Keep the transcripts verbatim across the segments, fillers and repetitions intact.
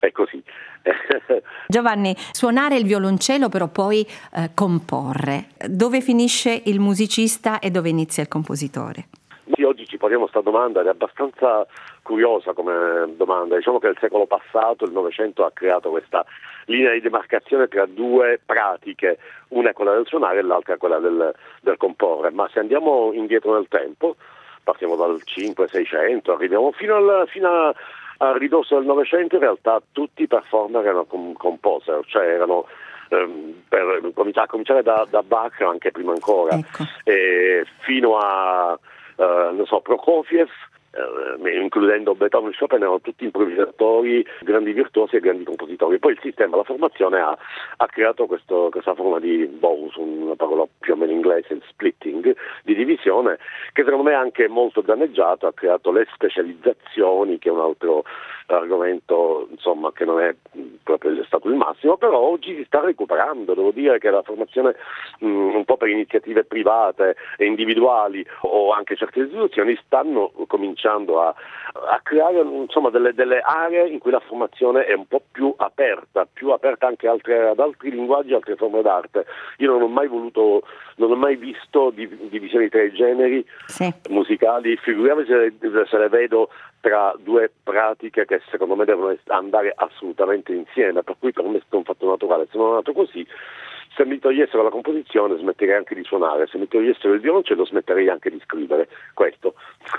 è così. Giovanni, suonare il violoncello però poi eh, comporre. Dove finisce il musicista e dove inizia il compositore? Noi oggi ci poniamo questa domanda ed è abbastanza curiosa come domanda. Diciamo che nel secolo passato, il Novecento, ha creato questa linea di demarcazione tra due pratiche, una è quella del suonare e l'altra è quella del, del comporre. Ma se andiamo indietro nel tempo, partiamo dal cinque seicento, arriviamo fino al, fino a, al ridosso del Novecento, in realtà tutti i performer erano com- composer, cioè erano ehm, per cominciare, a cominciare da, da Bach, anche prima ancora, ecco. e fino a Uh, non so, Prokofiev, uh, includendo Beethoven e Chopin, erano tutti improvvisatori, grandi virtuosi e grandi compositori. Poi il sistema, la formazione ha, ha creato questo, questa forma di, boh, uso una parola più o meno inglese, il splitting, di divisione, che secondo me è anche molto danneggiato, ha creato le specializzazioni, che è un altro argomento, insomma, che non è proprio stato il massimo, però oggi si sta recuperando. Devo dire che la formazione mh, un po' per iniziative private e individuali o anche certe istituzioni stanno cominciando a, a creare, insomma, delle, delle aree in cui la formazione è un po' più aperta, più aperta anche altre, ad altri linguaggi, altre forme d'arte. Io non ho mai voluto, non ho mai visto div- divisioni tra i generi sì. musicali, figuriamoci se, se le vedo tra due pratiche che secondo me devono andare assolutamente insieme, per cui per me è stato un fatto naturale. Sono nato così. Se mi togliessero la composizione smetterei anche di suonare, se mi togliessero il violoncello smetterei anche di scrivere. Questo.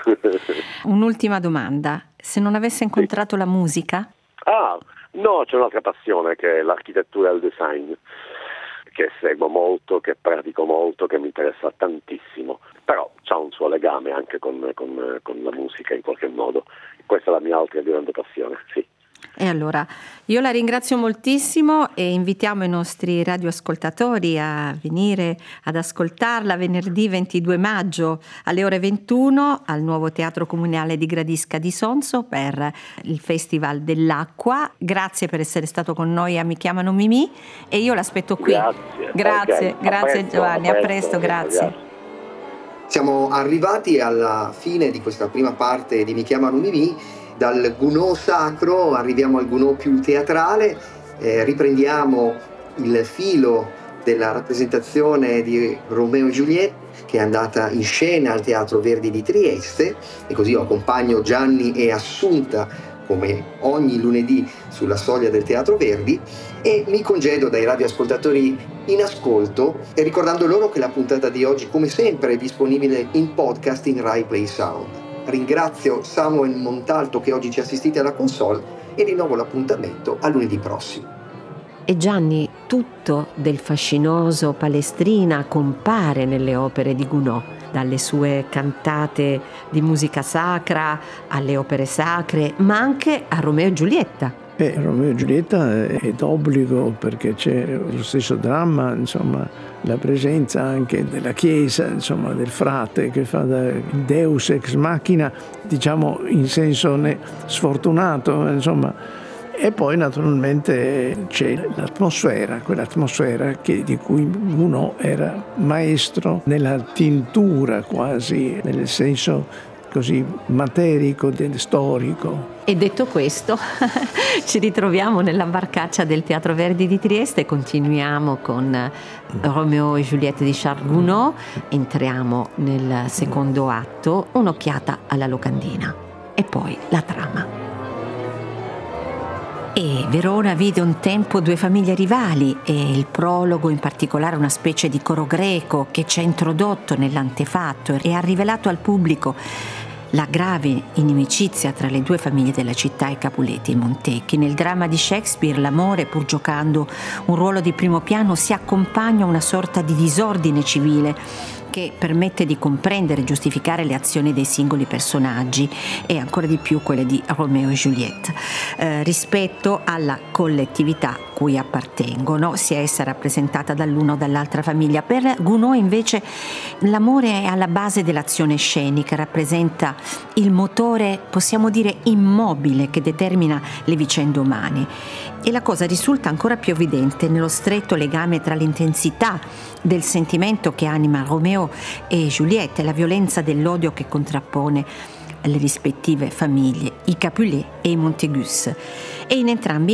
Un'ultima domanda: se non avesse incontrato sì. la musica? Ah, no, c'è un'altra passione che è l'architettura e il design, che seguo molto, che pratico molto, che mi interessa tantissimo, però c'ha un suo legame anche con, con, con la musica in qualche modo. Questa è la mia altra grande passione, sì. E allora io la ringrazio moltissimo e invitiamo i nostri radioascoltatori a venire ad ascoltarla venerdì ventidue maggio alle ore ventuno al nuovo Teatro Comunale di Gradisca di Sonzo per il Festival dell'Acqua. Grazie per essere stato con noi a Mi chiamano Mimì e io l'aspetto qui. Grazie. Grazie, Okay. grazie a presto, Giovanni, a presto, presto, a presto grazie. grazie. Siamo arrivati alla fine di questa prima parte di Mi chiamano Mimì. Dal Gounod sacro arriviamo al Gounod più teatrale, eh, riprendiamo il filo della rappresentazione di Romeo e Juliette che è andata in scena al Teatro Verdi di Trieste, e così io accompagno Gianni e Assunta come ogni lunedì sulla soglia del Teatro Verdi e mi congedo dai radioascoltatori in ascolto e ricordando loro che la puntata di oggi come sempre è disponibile in podcast in Rai Play Sound. Ringrazio Samuel Montalto che oggi ci ha assistiti alla console e rinnovo l'appuntamento a lunedì prossimo. E Gianni, tutto del fascinoso Palestrina compare nelle opere di Gounod, dalle sue cantate di musica sacra alle opere sacre, ma anche a Romeo e Giulietta. Eh, Romeo e Giulietta è d'obbligo perché c'è lo stesso dramma, insomma, la presenza anche della Chiesa, insomma, del frate che fa da Deus ex machina, diciamo in senso ne- sfortunato, insomma. E poi naturalmente c'è l'atmosfera, quell'atmosfera che, di cui uno era maestro nella tintura quasi, nel senso così materico, del storico. E detto questo, ci ritroviamo nella barcaccia del Teatro Verdi di Trieste e continuiamo con Romeo e Giulietta di Charles Gounod. Entriamo nel secondo atto, un'occhiata alla locandina e poi la trama. E Verona vide un tempo due famiglie rivali e il prologo, in particolare una specie di coro greco che ci ha introdotto nell'antefatto e ha rivelato al pubblico la grave inimicizia tra le due famiglie della città, i Capuleti e i Montecchi. Nel dramma di Shakespeare l'amore, pur giocando un ruolo di primo piano, si accompagna a una sorta di disordine civile che permette di comprendere e giustificare le azioni dei singoli personaggi e ancora di più quelle di Romeo e Juliette eh, rispetto alla collettività cui appartengono, sia essa rappresentata dall'una o dall'altra famiglia. Per Gounod invece l'amore è alla base dell'azione scenica, rappresenta il motore, possiamo dire, immobile che determina le vicende umane. E la cosa risulta ancora più evidente nello stretto legame tra l'intensità del sentimento che anima Romeo e Giulietta e la violenza dell'odio che contrappone le rispettive famiglie, i Capulet e i Montaigus. E in entrambi